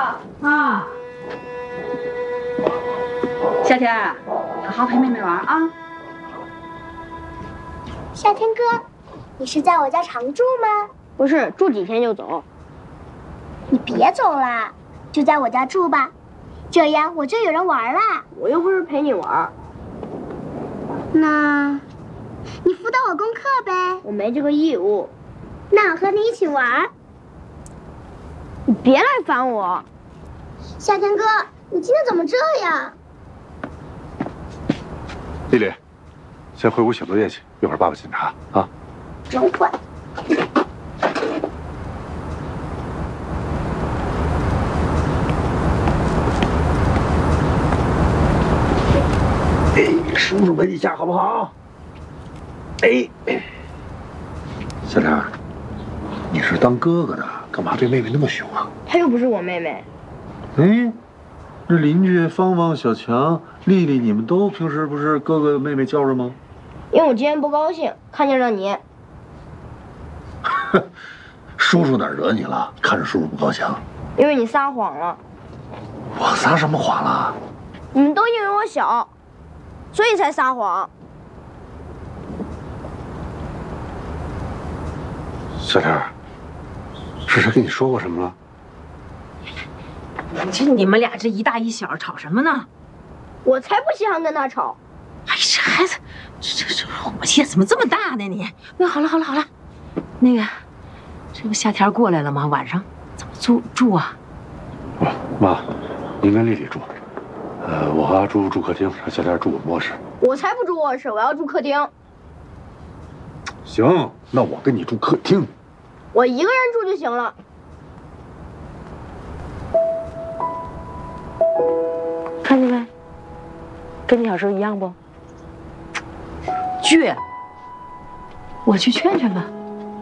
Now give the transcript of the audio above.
啊。夏天，好好陪妹妹玩啊。 夏天哥，你是在我家常住吗？ 不是，住几天就走。 你别走啦，就在我家住吧，这样我就有人玩啦。 我又不是陪你玩。 那，你辅导我功课呗。 我没这个义务。 那我和你一起玩。 你别来烦我。 夏天哥，你今天怎么这样？ 丽丽，先回屋写作业去，一会儿爸爸检查啊。 真坏。 哎，叔叔稳一下好不好？哎，小莲，你是当哥哥的，干嘛对妹妹那么凶啊？ 她又不是我妹妹。 哎，这邻居芳芳、小强、丽丽，你们都平时不是哥哥妹妹叫着吗？ 因为我今天不高兴，看见了你。 叔叔哪儿惹你了？看着叔叔不高兴。 因为你撒谎了。 我撒什么谎了？ 你们都因为我小，所以才撒谎。 小莲，是谁跟你说过什么了？ 你们俩这一大一小吵什么呢？ 我才不稀罕跟他吵。 哎，这孩子，这火气怎么这么大呢？你，好了，那个，这不夏天过来了吗？晚上怎么住啊？ 妈，您跟丽丽住，我和阿朱住客厅，让小莲住我们卧室。 我才不住卧室，我要住客厅。 行，那我跟你住客厅。 我一个人住就行了。 看见没？跟你小时候一样不？倔。我去劝劝吧。